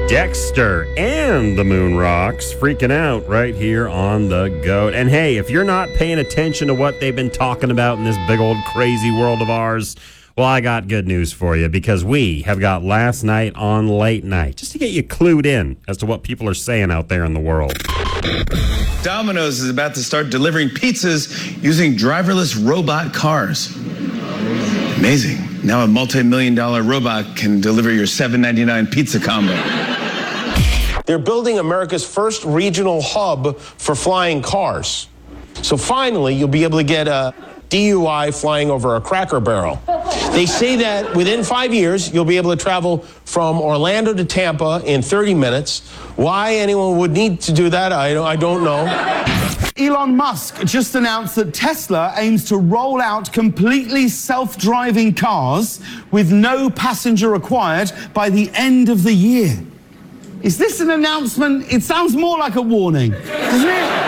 Dexter and the Moon Rocks freaking out right here on The GOAT. And hey, if you're not paying attention to what they've been talking about in this big old crazy world of ours, well, I got good news for you, because we have got Last Night on Late Night, just to get you clued in as to what people are saying out there in the world. Domino's is about to start delivering pizzas using driverless robot cars. Amazing. Now a multi-million-dollar robot can deliver your $7.99 pizza combo. They're building America's first regional hub for flying cars. So finally, you'll be able to get a DUI flying over a Cracker Barrel. They say that within 5 years, you'll be able to travel from Orlando to Tampa in 30 minutes. Why anyone would need to do that, I don't know. Elon Musk just announced that Tesla aims to roll out completely self-driving cars with no passenger required by the end of the year. Is this an announcement? It sounds more like a warning, doesn't it?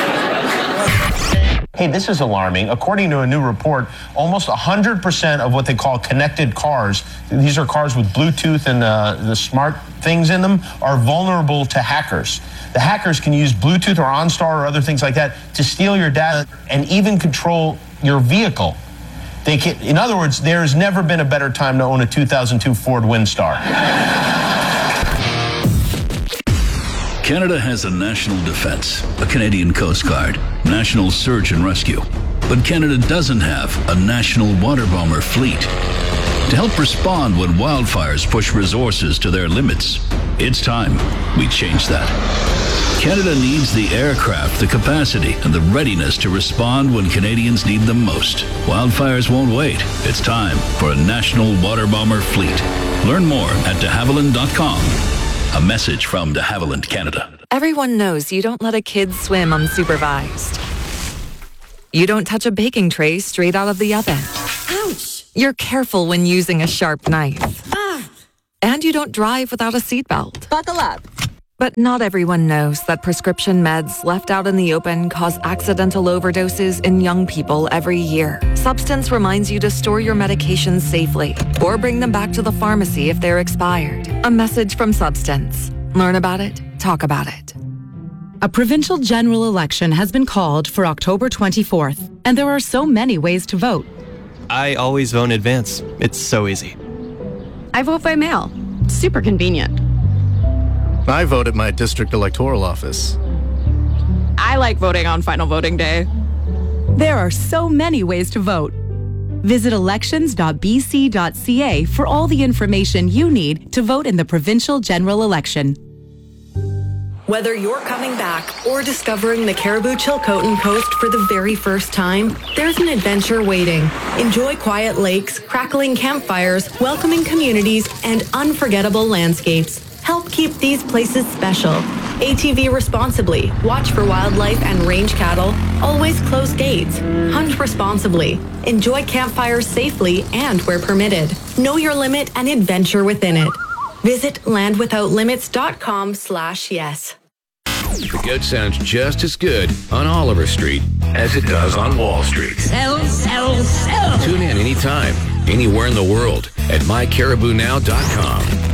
Hey, this is alarming. According to a new report, almost 100% of what they call connected cars, these are cars with Bluetooth and the smart things in them, are vulnerable to hackers. The hackers can use Bluetooth or OnStar or other things like that to steal your data and even control your vehicle. They can, in other words, there's never been a better time to own a 2002 Ford Windstar. Canada has a national defense, a Canadian Coast Guard, National Search and Rescue. But Canada doesn't have a national water bomber fleet. To help respond when wildfires push resources to their limits, it's time we change that. Canada needs the aircraft, the capacity, and the readiness to respond when Canadians need them most. Wildfires won't wait. It's time for a national water bomber fleet. Learn more at de Havilland.com. A message from de Havilland, Canada. Everyone knows you don't let a kid swim unsupervised. You don't touch a baking tray straight out of the oven. Ouch! You're careful when using a sharp knife. Ah! And you don't drive without a seatbelt. Buckle up. But not everyone knows that prescription meds left out in the open cause accidental overdoses in young people every year. Substance reminds you to store your medications safely or bring them back to the pharmacy if they're expired. A message from Substance. Learn about it, talk about it. A provincial general election has been called for October 24th, and there are so many ways to vote. I always vote in advance. It's so easy. I vote by mail. Super convenient. I vote at my district electoral office. I like voting on final voting day. There are so many ways to vote. Visit elections.bc.ca for all the information you need to vote in the provincial general election. Whether you're coming back or discovering the Caribou Chilcotin Coast for the very first time, there's an adventure waiting. Enjoy quiet lakes, crackling campfires, welcoming communities, and unforgettable landscapes. Help keep these places special. ATV responsibly. Watch for wildlife and range cattle. Always close gates. Hunt responsibly. Enjoy campfires safely and where permitted. Know your limit and adventure within it. Visit landwithoutlimits.com/yes. The GOAT sounds just as good on Oliver Street as it does on Wall Street. Sell, sell, sell. Tune in anytime, anywhere in the world at mycaribounow.com.